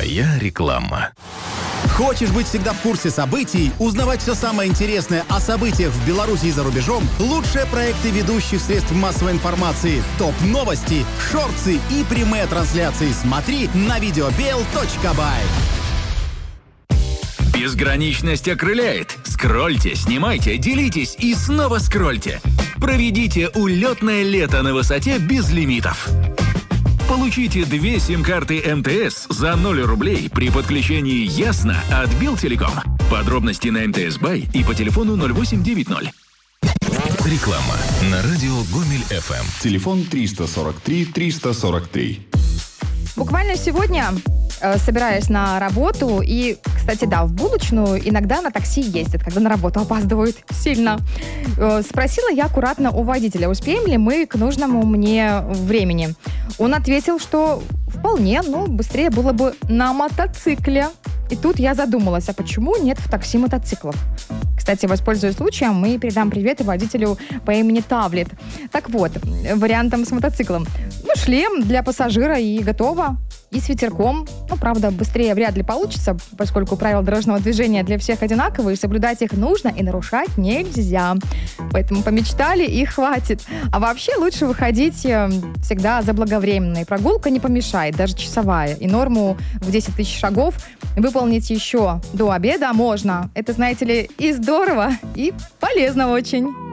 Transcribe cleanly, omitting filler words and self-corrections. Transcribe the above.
Моя реклама. Хочешь быть всегда в курсе событий, узнавать все самое интересное о событиях в Беларуси и за рубежом? Лучшие проекты ведущих средств массовой информации, топ-новости, шорты и прямые трансляции смотри на videobel.by. Безграничность окрыляет. Скрольте, снимайте, делитесь и снова скрольте. Проведите улетное лето на высоте без лимитов. Получите 2 сим-карты МТС за 0 рублей при подключении «Ясно» от Белтелеком. Подробности на МТС Бай и по телефону 0890. Реклама на радио Гомель-ФМ. Телефон 343-343. Буквально сегодня, собираясь на работу, и, кстати, да, в булочную иногда на такси ездят, когда на работу опаздывают сильно. Спросила я аккуратно у водителя, успеем ли мы к нужному мне времени. Он ответил, что вполне, но быстрее было бы на мотоцикле. И тут я задумалась, а почему нет в такси мотоциклов? Кстати, воспользуюсь случаем и передам привет водителю по имени Тавлет. Так вот, вариантом с мотоциклом. Шлем для пассажира и готово. И с ветерком. Правда, быстрее вряд ли получится, поскольку правила дорожного движения для всех одинаковые, соблюдать их нужно и нарушать нельзя. Поэтому помечтали и хватит. А вообще лучше выходить всегда заблаговременно. И прогулка не помешает, даже часовая. И норму в 10 тысяч шагов выполнить еще до обеда можно. Это, знаете ли, и здорово, и полезно очень.